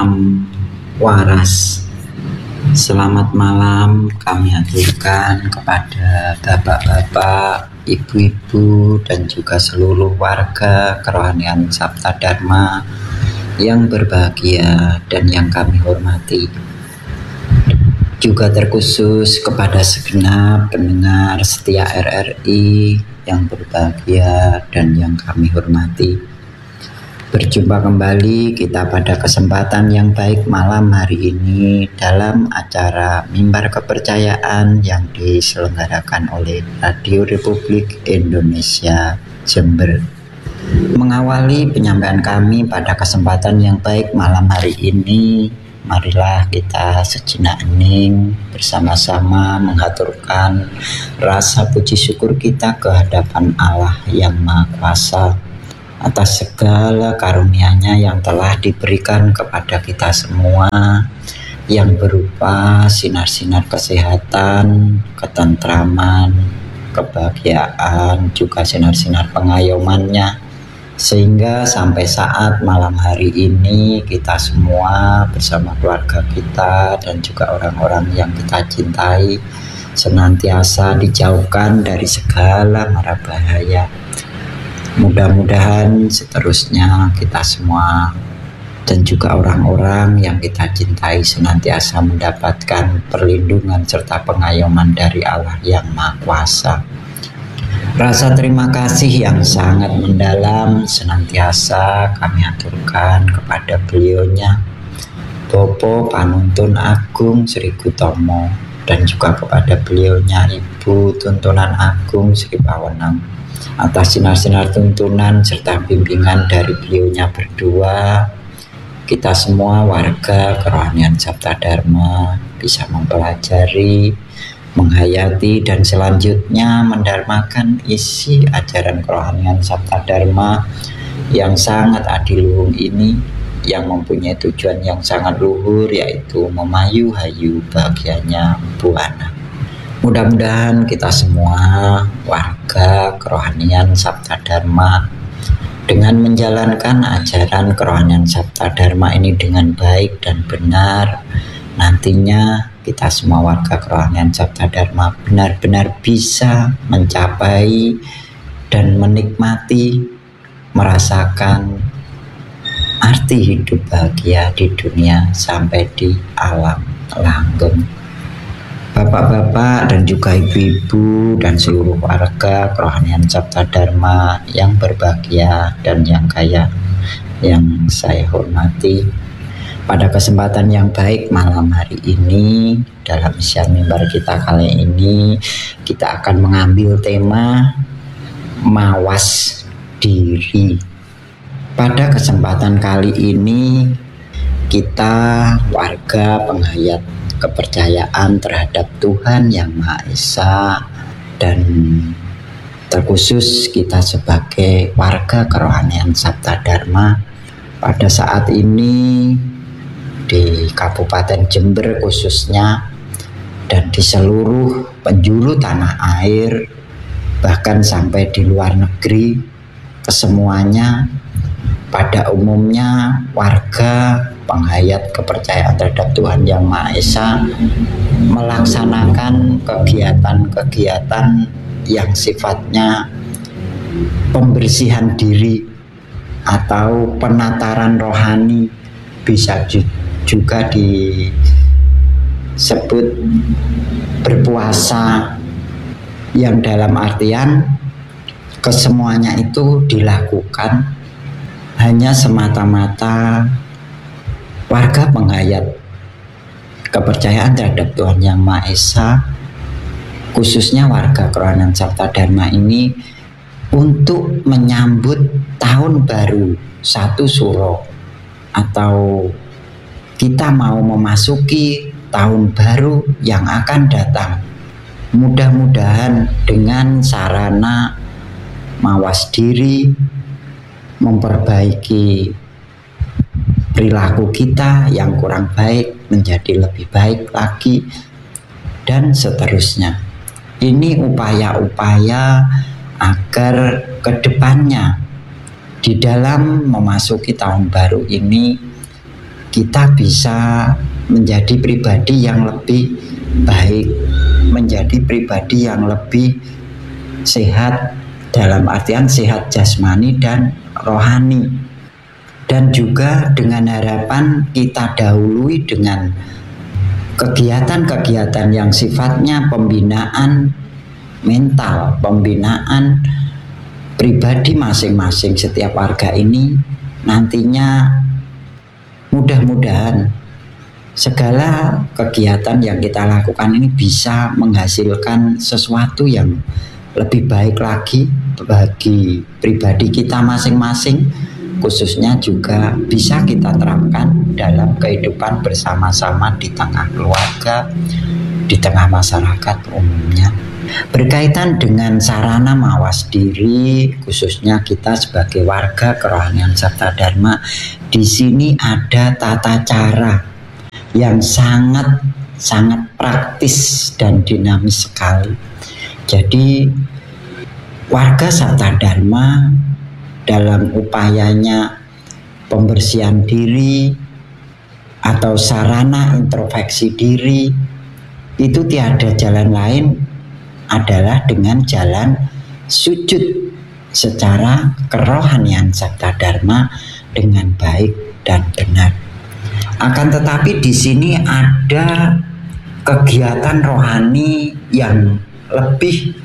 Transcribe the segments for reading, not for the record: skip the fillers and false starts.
salam waras. Selamat malam kami aturkan kepada bapak-bapak, ibu-ibu, dan juga seluruh warga kerohanian Sabta Dharma yang berbahagia dan yang kami hormati. Juga terkhusus kepada segenap pendengar setia RRI yang berbahagia dan yang kami hormati. Berjumpa kembali kita pada kesempatan yang baik malam hari ini dalam acara Mimbar Kepercayaan yang diselenggarakan oleh Radio Republik Indonesia Jember. Mengawali penyampaian kami pada kesempatan yang baik malam hari ini, marilah kita sejenak hening bersama-sama mengaturkan rasa puji syukur kita ke hadapan Allah yang Maha Kuasa atas segala karunia-Nya yang telah diberikan kepada kita semua, yang berupa sinar-sinar kesehatan, ketentraman, kebahagiaan, juga sinar-sinar pengayoman-Nya, sehingga sampai saat malam hari ini kita semua bersama keluarga kita dan juga orang-orang yang kita cintai senantiasa dijauhkan dari segala mara bahaya. Mudah-mudahan seterusnya kita semua dan juga orang-orang yang kita cintai senantiasa mendapatkan perlindungan serta pengayoman dari Allah yang Maha Kuasa. Rasa terima kasih yang sangat mendalam senantiasa kami aturkan kepada beliaunya, Bopo Panuntun Agung Sri Gutomo, dan juga kepada beliaunya Ibu Tuntunan Agung Sri Pawenang, atas sinar-sinar tuntunan serta bimbingan dari beliaunya berdua. Kita semua warga kerohanian Sabta Dharma bisa mempelajari, menghayati, dan selanjutnya mendharmakan isi ajaran kerohanian Sabta Dharma yang sangat adiluhung ini, yang mempunyai tujuan yang sangat luhur, yaitu memayu-hayu bahagianya buana. Mudah-mudahan kita semua warga kerohanian Sabta Dharma dengan menjalankan ajaran kerohanian Sabta Dharma ini dengan baik dan benar, nantinya kita semua warga kerohanian Sabta Dharma benar-benar bisa mencapai dan menikmati, merasakan arti hidup bahagia di dunia sampai di alam langgeng. Bapak-bapak dan juga ibu-ibu dan seluruh warga kerohanian Sabta Dharma yang berbahagia dan yang kaya yang saya hormati, pada kesempatan yang baik malam hari ini dalam isian mimbar kita kali ini kita akan mengambil tema mawas diri. Pada kesempatan kali ini kita warga penghayat kepercayaan terhadap Tuhan yang Maha Esa dan terkhusus kita sebagai warga kerohanian Sabta Dharma pada saat ini di Kabupaten Jember khususnya dan di seluruh penjuru tanah air, bahkan sampai di luar negeri, kesemuanya pada umumnya warga penghayat kepercayaan terhadap Tuhan yang Maha Esa melaksanakan kegiatan-kegiatan yang sifatnya pembersihan diri atau penataran rohani, bisa juga disebut berpuasa, yang dalam artian kesemuanya itu dilakukan hanya semata-mata warga penghayat kepercayaan terhadap Tuhan yang Maha Esa, khususnya warga kerohanian Sabta Dharma ini, untuk menyambut tahun baru 1 Suro, atau kita mau memasuki tahun baru yang akan datang. Mudah-mudahan dengan sarana mawas diri, memperbaiki perilaku kita yang kurang baik menjadi lebih baik lagi, dan seterusnya. Ini upaya-upaya agar kedepannya di dalam memasuki tahun baru ini kita bisa menjadi pribadi yang lebih baik, menjadi pribadi yang lebih sehat, dalam artian sehat jasmani dan rohani. Dan juga dengan harapan kita dahului dengan kegiatan-kegiatan yang sifatnya pembinaan mental, pembinaan pribadi masing-masing setiap warga ini. Nantinya mudah-mudahan segala kegiatan yang kita lakukan ini bisa menghasilkan sesuatu yang lebih baik lagi bagi pribadi kita masing-masing, khususnya juga bisa kita terapkan dalam kehidupan bersama-sama di tengah keluarga, di tengah masyarakat umumnya. Berkaitan dengan sarana mawas diri, khususnya kita sebagai warga kerohanian Sabta Dharma, di sini ada tata cara yang sangat praktis dan dinamis sekali. Jadi warga Sabta Dharma dalam upayanya pembersihan diri atau sarana introspeksi diri itu tiada jalan lain adalah dengan jalan sujud secara kerohanian Sabta Dharma dengan baik dan benar. Akan tetapi di sini ada kegiatan rohani yang lebih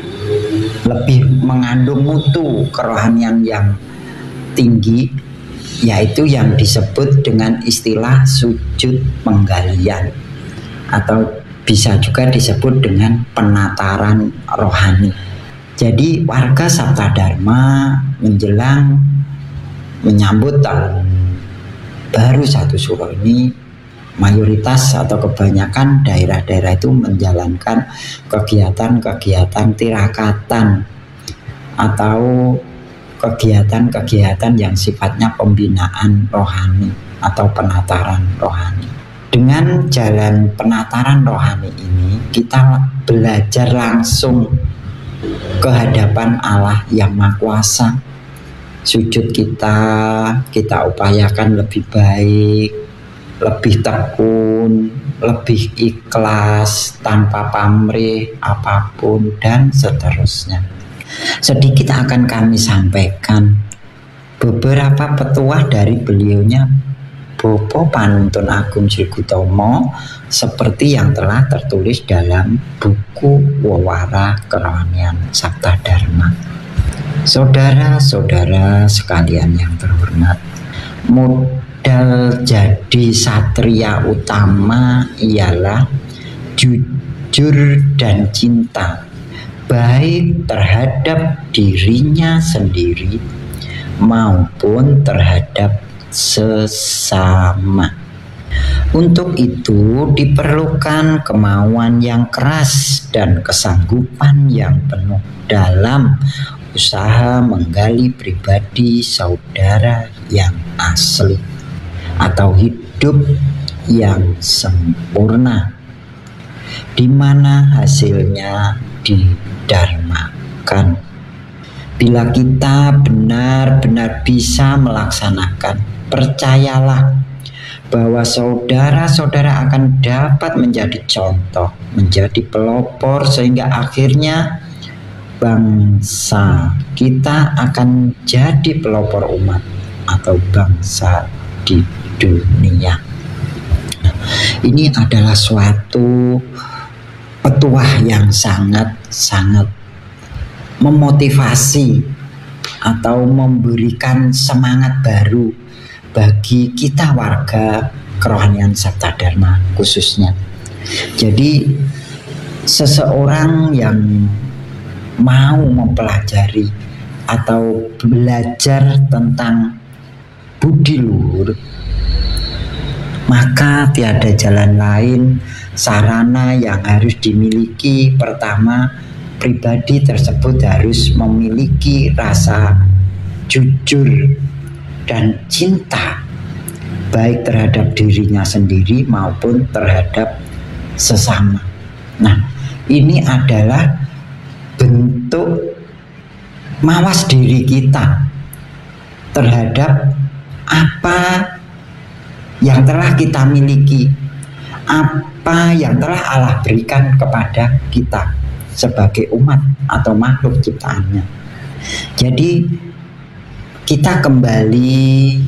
mengandung mutu kerohanian yang tinggi, yaitu yang disebut dengan istilah sujud penggalian, atau bisa juga disebut dengan penataran rohani. Jadi warga Sabta Dharma menjelang menyambut tahun baru 1 Suro ini, mayoritas atau kebanyakan daerah-daerah itu menjalankan kegiatan-kegiatan tirakatan atau kegiatan-kegiatan yang sifatnya pembinaan rohani atau penataran rohani. Dengan jalan penataran rohani ini, kita belajar langsung ke hadapan Allah yang Maha Kuasa. Sujud kita upayakan lebih baik, lebih tekun, lebih ikhlas, tanpa pamrih apapun, dan seterusnya. Sedikit akan kami sampaikan beberapa petuah dari beliaunya Bopo Panuntun Agung Sri Gutomo, seperti yang telah tertulis dalam buku Wewara Kerohanian Sabta Dharma. Saudara-saudara sekalian yang terhormat, modal jadi satria utama ialah jujur dan cinta, baik terhadap dirinya sendiri maupun terhadap sesama. Untuk itu diperlukan kemauan yang keras dan kesanggupan yang penuh dalam usaha menggali pribadi saudara yang asli atau hidup yang sempurna, di mana hasilnya didharmakan. Bila kita benar-benar bisa melaksanakan, percayalah bahwa saudara-saudara akan dapat menjadi contoh, menjadi pelopor, sehingga akhirnya bangsa kita akan jadi pelopor umat atau bangsa di dunia. Nah, ini adalah suatu petuah yang sangat memotivasi atau memberikan semangat baru bagi kita warga kerohanian Sabta Dharma khususnya. Jadi seseorang yang mau mempelajari atau belajar tentang budi luhur, maka tiada jalan lain, sarana yang harus dimiliki. Pertama, pribadi tersebut harus memiliki rasa jujur dan cinta, baik terhadap dirinya sendiri maupun terhadap sesama. Nah, ini adalah bentuk mawas diri kita terhadap apa yang telah kita miliki, apa yang telah Allah berikan kepada kita sebagai umat atau makhluk ciptaannya. Jadi kita kembali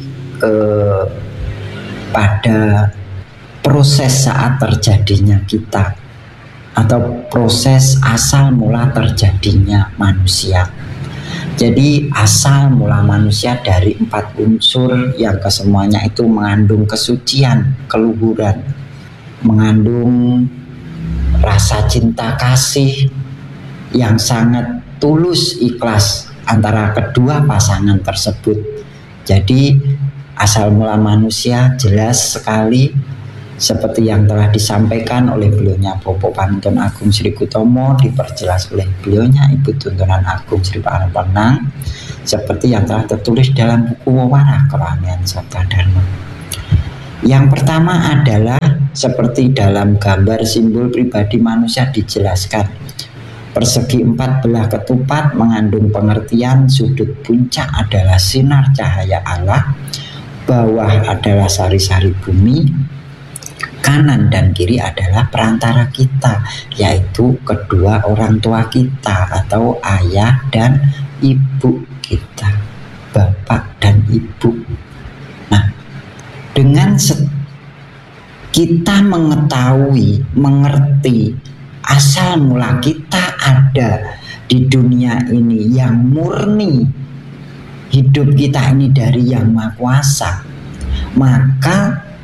pada proses saat terjadinya kita, atau proses asal mula terjadinya manusia. Jadi asal mula manusia dari 4 unsur yang kesemuanya itu mengandung kesucian, keluhuran, mengandung rasa cinta kasih yang sangat tulus ikhlas antara kedua pasangan tersebut. Jadi asal mula manusia jelas sekali seperti yang telah disampaikan oleh beliaunya Bapak Panuntun Agung Sri Kutomo, diperjelas oleh beliaunya Ibu Tuntunan Agung Sri Parapenang, seperti yang telah tertulis dalam buku Wewarah Kerohanian Sabta Dharma. Yang pertama adalah seperti dalam gambar simbol pribadi manusia dijelaskan, persegi 4 belah ketupat mengandung pengertian sudut puncak adalah sinar cahaya Allah, bawah adalah sari-sari bumi, kanan dan kiri adalah perantara kita, yaitu kedua orang tua kita atau ayah dan ibu kita, bapak dan ibu. Nah, dengan kita mengetahui, mengerti asal mula kita ada di dunia ini yang murni, hidup kita ini dari Yang Maha Kuasa, maka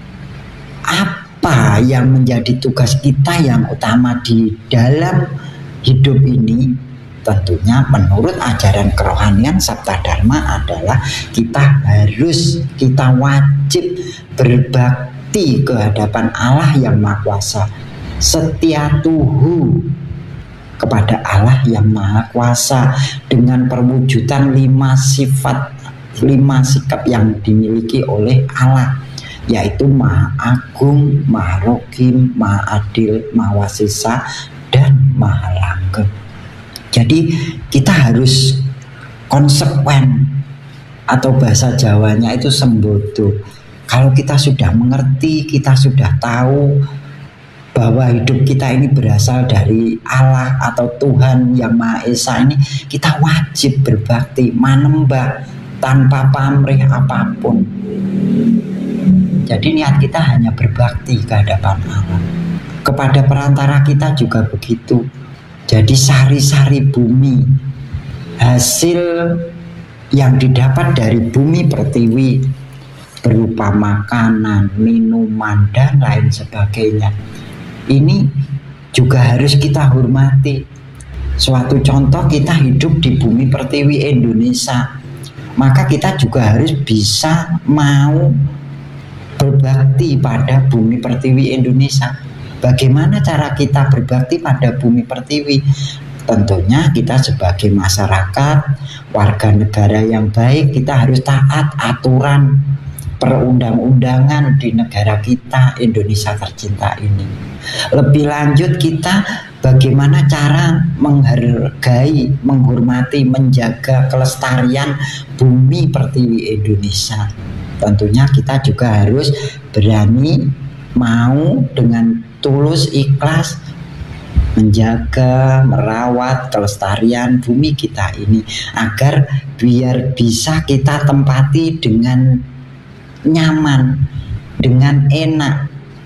apa yang menjadi tugas kita yang utama di dalam hidup ini? Tentunya menurut ajaran kerohanian Sabta Dharma adalah kita wajib berbakti ke hadapan Allah yang Maha Kuasa, setia tuhu kepada Allah yang Maha Kuasa dengan perwujudan 5 sikap yang dimiliki oleh Allah, yaitu Maha Agung, Maha Rohim, Maha Adil, Maha Wasisa, dan Maha Langgeng. Jadi kita harus konsekuen, atau bahasa Jawanya itu sembodo. Kalau kita sudah mengerti, kita sudah tahu bahwa hidup kita ini berasal dari Allah atau Tuhan yang Maha Esa ini, kita wajib berbakti, manembah tanpa pamrih apapun. Jadi niat kita hanya berbakti ke hadapan Allah. Kepada perantara kita juga begitu. Jadi sari-sari bumi, hasil yang didapat dari bumi pertiwi berupa makanan, minuman, dan lain sebagainya, ini juga harus kita hormati. Suatu contoh, kita hidup di bumi pertiwi Indonesia, maka kita juga harus bisa mau berbakti pada bumi pertiwi Indonesia. Bagaimana cara kita berbakti pada bumi pertiwi? Tentunya kita sebagai masyarakat, warga negara yang baik, kita harus taat aturan perundang-undangan di negara kita, Indonesia tercinta ini. Lebih lanjut, kita bagaimana cara menghargai, menghormati, menjaga kelestarian bumi pertiwi Indonesia. Tentunya kita juga harus berani mau dengan tulus ikhlas menjaga, merawat kelestarian bumi kita ini, agar biar bisa kita tempati dengan nyaman, dengan enak.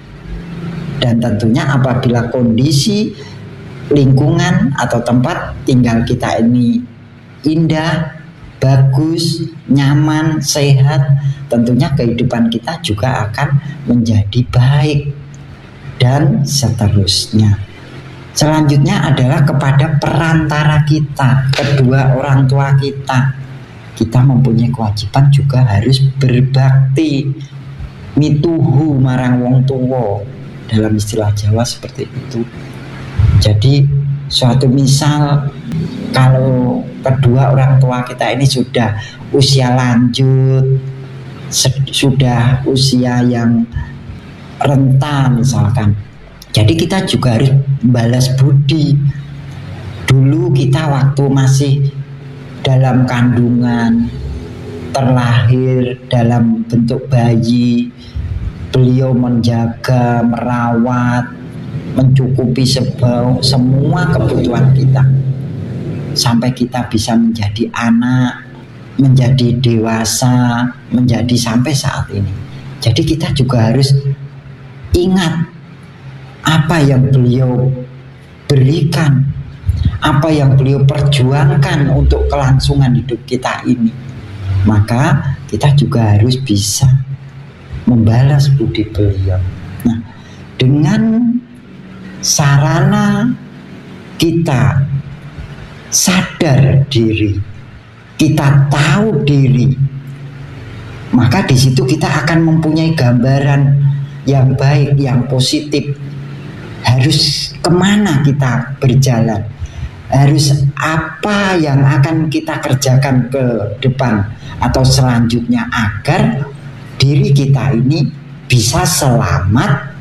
Dan tentunya apabila kondisi lingkungan atau tempat tinggal kita ini indah, bagus, nyaman, sehat, tentunya kehidupan kita juga akan menjadi baik, dan seterusnya. Selanjutnya adalah kepada perantara kita, kedua orang tua kita. Kita mempunyai kewajiban juga harus berbakti, mituhu marang wong tuwa, dalam istilah Jawa seperti itu. Jadi suatu misal, kalau kedua orang tua kita ini sudah usia lanjut, sudah usia yang renta misalkan, jadi kita juga harus balas budi. Dulu kita waktu masih dalam kandungan, terlahir dalam bentuk bayi, beliau menjaga, merawat, mencukupi semua kebutuhan kita sampai kita bisa menjadi anak, menjadi dewasa, menjadi sampai saat ini. Jadi kita juga harus ingat apa yang beliau berikan, apa yang beliau perjuangkan untuk kelangsungan hidup kita ini. Maka kita juga harus bisa membalas budi beliau. Nah, dengan sarana kita sadar diri, kita tahu diri, maka di situ kita akan mempunyai gambaran yang baik, yang positif. Harus kemana kita berjalan, harus apa yang akan kita kerjakan ke depan atau selanjutnya agar diri kita ini bisa selamat